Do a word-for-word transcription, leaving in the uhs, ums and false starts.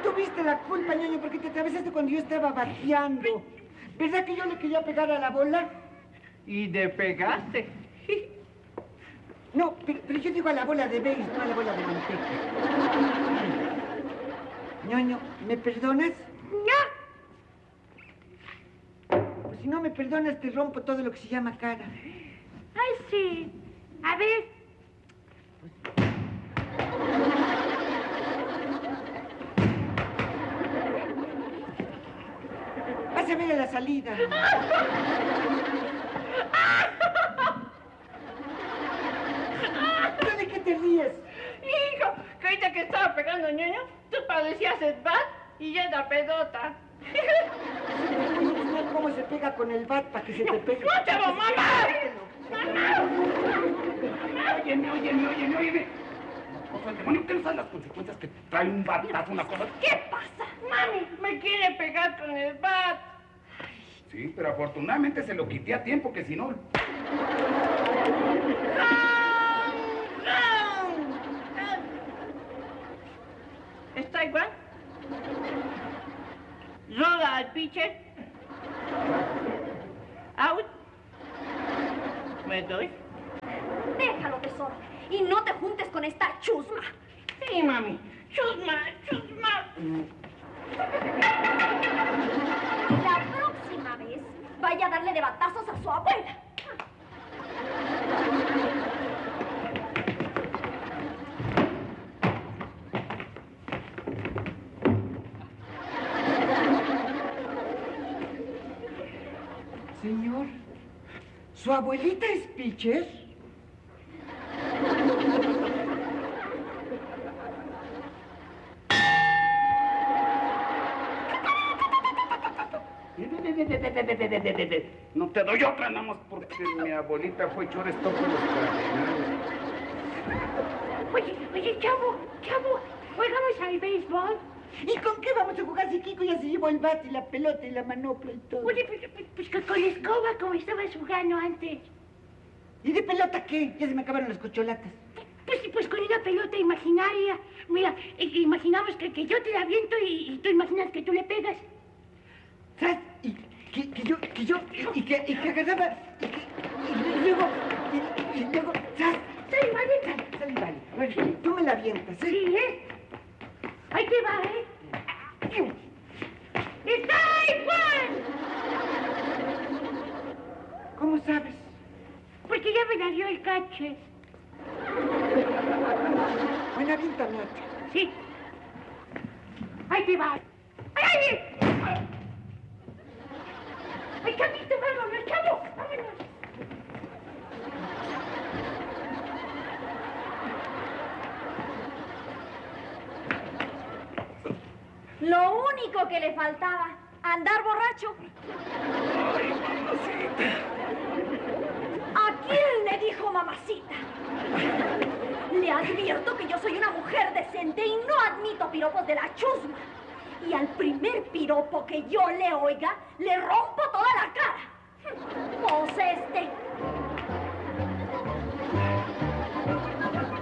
tuviste la culpa, ñoño, porque te atravesaste cuando yo estaba bateando. ¿Verdad que yo le quería pegar a la bola? ¿Y de pegaste? No, pero, pero yo digo a la bola de béis, no a la bola de manteca. Ñoño, ¿me perdonas? No. Pues si no me perdonas, te rompo todo lo que se llama cara. Ay, sí. A ver. Vas a ver a la salida. ¿Tú de qué te ríes? Hijo, que ahorita que estaba pegando ñoño, tú parecías el bat y yo la pelota. ¿Cómo se pega con el bat para que se te pegue? ¡No, chavo, mamá! ¡Mamá! Óyeme, óyeme, óyeme, óyeme. Cosa del demonio, ¿qué no saben las consecuencias que trae un batazo, una cosa? ¿Qué pasa? Mami, me quiere pegar con el bat. Sí, pero afortunadamente se lo quité a tiempo, que si no... ¿Está igual? Rola al pitcher. Out. ¿Me doy? Déjalo, tesoro. Y no te juntes con esta chusma. Sí, mami. Chusma, chusma. La próxima vez vaya a darle de batazos a su abuela. Señor, ¿su abuelita es pitcher? No te doy otra, nada más porque mi abuelita fue shortstop de los Cardenales. Oye, oye, chavo, chavo, ¿juegamos al béisbol? ¿Y con qué vamos a jugar si Kiko ya se llevó el bate y la pelota y la manopla y todo? Oye, pues, pues, pues con con la escoba como estabas jugando antes. ¿Y de pelota qué? Ya se me acabaron las cocholatas. Pues, pues con una pelota imaginaria. Mira, eh, imaginamos que, que yo te la aviento y, y tú imaginas que tú le pegas. ¿Sabes? Y que, que yo, que yo, y que, y que agarraba, y que, y luego, y, y luego, ¿sabes? Sí, vale. Sale, sale, vale. A ver, tú me la avientas, ¿eh? Sí, ¿eh? Ahí te va, ¿eh? ¡Está igual! ¿Cómo sabes? Porque ya me la dio el cache. Bueno, aviéntame otra. Sí. Ahí te va. ¡Ay, ay! ¡Ay, chavito, vámonos, chavo! ¡Vámonos! Lo único que le faltaba, andar borracho. Ay, mamacita. ¿A quién le dijo mamacita? Le advierto que yo soy una mujer decente y no admito piropos de la chusma. Y al primer piropo que yo le oiga, le rompo toda la cara. Pues este...